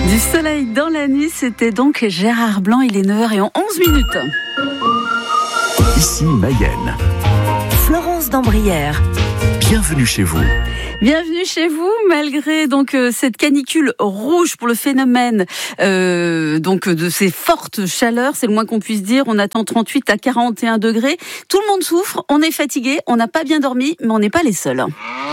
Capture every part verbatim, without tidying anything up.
Du soleil dans la nuit, c'était donc Gérard Blanc, il est neuf heures onze minutes. Ici Mayenne. Florence d'Ambrières. Bienvenue chez vous. Bienvenue chez vous, malgré donc euh, cette canicule rouge pour le phénomène euh, donc de ces fortes chaleurs, c'est le moins qu'on puisse dire. On attend trente-huit à quarante et un degrés. Tout le monde souffre, on est fatigué, on n'a pas bien dormi, mais on n'est pas les seuls.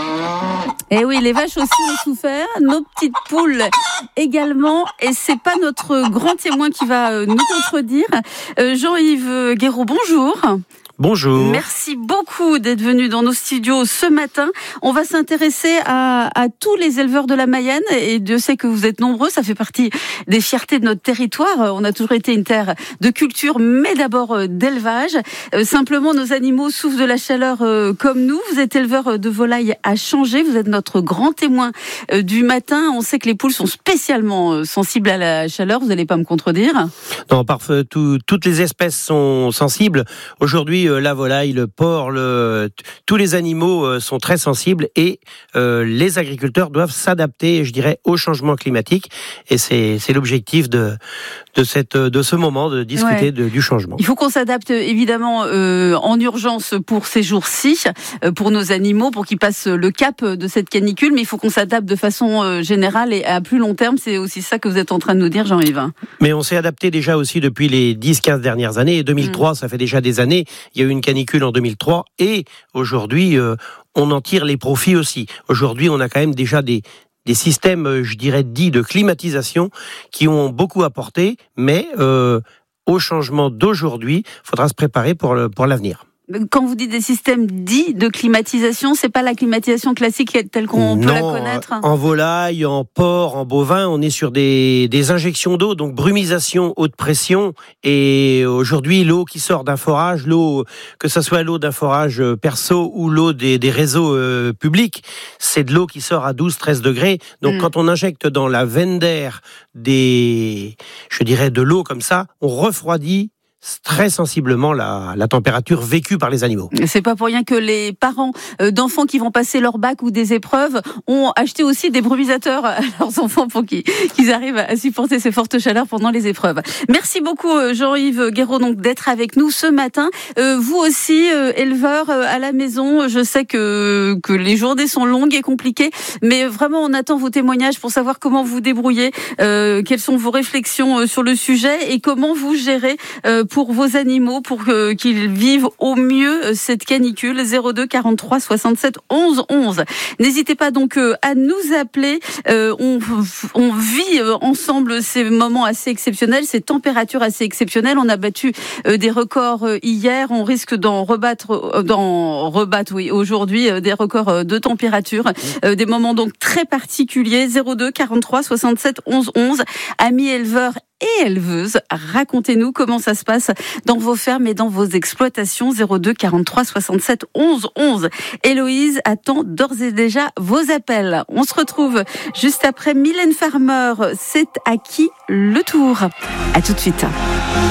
Et oui, les vaches aussi ont souffert, nos petites poules également, et c'est pas notre grand témoin qui va euh, nous contredire. Euh, Jean-Yves Guéraud, bonjour. Bonjour. Merci beaucoup d'être venu dans nos studios ce matin. On va s'intéresser à, à tous les éleveurs de la Mayenne, et Dieu sait que vous êtes nombreux, ça fait partie des fiertés de notre territoire. On a toujours été une terre de culture, mais d'abord d'élevage. Euh, simplement, nos animaux souffrent de la chaleur euh, comme nous. Vous êtes éleveur de volailles à Changé, vous êtes notre grand témoin euh, du matin. On sait que les poules sont spécialement euh, sensibles à la chaleur, vous n'allez pas me contredire? Non, parfait, tout, toutes les espèces sont sensibles. Aujourd'hui, la volaille, le porc, le, tous les animaux sont très sensibles et euh, les agriculteurs doivent s'adapter, je dirais, au changement climatique. Et c'est, c'est l'objectif de, de, cette, de ce moment, de discuter ouais. de, du changement. Il faut qu'on s'adapte évidemment euh, en urgence pour ces jours-ci, euh, pour nos animaux, pour qu'ils passent le cap de cette canicule, mais il faut qu'on s'adapte de façon euh, générale et à plus long terme. C'est aussi ça que vous êtes en train de nous dire, Jean-Yves. Mais on s'est adapté déjà aussi depuis les dix quinze dernières années. Et deux mille trois, mmh. ça fait déjà des années. Il y a eu une canicule en deux mille trois et aujourd'hui, euh, on en tire les profits aussi. Aujourd'hui, on a quand même déjà des, des systèmes, je dirais, dits de climatisation qui ont beaucoup apporté, mais euh, au changement d'aujourd'hui, il faudra se préparer pour, le, pour l'avenir. Quand vous dites des systèmes dits de climatisation, c'est pas la climatisation classique telle qu'on non, peut la connaître. En volaille, en porc, en bovin, on est sur des, des injections d'eau, donc brumisation, haute pression. Et aujourd'hui, l'eau qui sort d'un forage, l'eau, que ce soit l'eau d'un forage perso ou l'eau des, des réseaux euh, publics, c'est de l'eau qui sort à douze treize degrés. Donc mmh. quand on injecte dans la veine d'air des, je dirais, de l'eau comme ça, on refroidit très sensiblement la, la température vécue par les animaux. C'est pas pour rien que les parents d'enfants qui vont passer leur bac ou des épreuves ont acheté aussi des brumisateurs à leurs enfants pour qu'ils, qu'ils arrivent à supporter ces fortes chaleurs pendant les épreuves. Merci beaucoup Jean-Yves Guéraud donc d'être avec nous ce matin. Euh, vous aussi, euh, éleveur euh, à la maison, je sais que, que les journées sont longues et compliquées, mais vraiment on attend vos témoignages pour savoir comment vous débrouillez, euh, quelles sont vos réflexions euh, sur le sujet et comment vous gérez euh, pour vos animaux, pour euh, qu'ils vivent au mieux euh, cette canicule. Zéro deux quarante-trois soixante-sept onze onze. N'hésitez pas donc euh, à nous appeler. Euh, on, on vit euh, ensemble ces moments assez exceptionnels, ces températures assez exceptionnelles. On a battu euh, des records euh, hier. On risque d'en rebattre, euh, d'en rebattre, oui, aujourd'hui euh, des records euh, de température. Euh, des moments donc très particuliers. Zéro deux quarante-trois soixante-sept onze onze. Amis éleveurs et éleveuses, racontez-nous comment ça se passe dans vos fermes et dans vos exploitations. Zéro deux quarante-trois soixante-sept onze onze. Héloïse attend d'ores et déjà vos appels. On se retrouve juste après Mylène Farmer. C'est à qui le tour? À tout de suite.